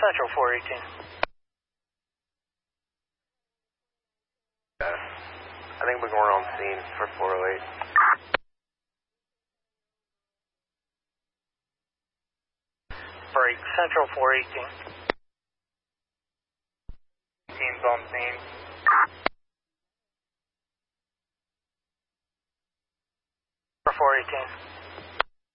Central 418. I think we're going on scene for 408. Break, Central 418. Team's on scene. For 418.